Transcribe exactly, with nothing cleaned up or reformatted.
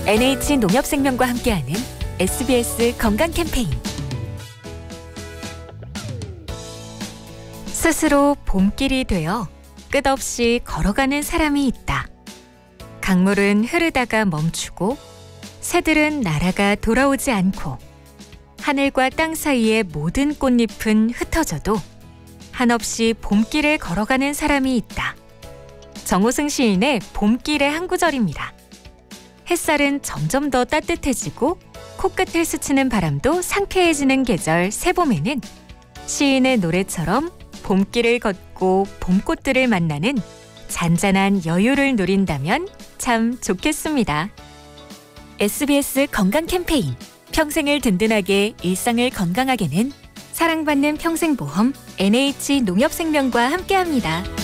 엔에이치 농협생명과 함께하는 에스비에스 건강 캠페인. 스스로 봄길이 되어 끝없이 걸어가는 사람이 있다. 강물은 흐르다가 멈추고 새들은 날아가 돌아오지 않고 하늘과 땅 사이의 모든 꽃잎은 흩어져도 한없이 봄길을 걸어가는 사람이 있다. 정호승 시인의 봄길의 한 구절입니다. 햇살은 점점 더 따뜻해지고 코끝을 스치는 바람도 상쾌해지는 계절 새봄에는 시인의 노래처럼 봄길을 걷고 봄꽃들을 만나는 잔잔한 여유를 누린다면 참 좋겠습니다. 에스비에스 건강 캠페인. 평생을 든든하게 일상을 건강하게는 사랑받는 평생보험 엔에이치 농협생명과 함께합니다.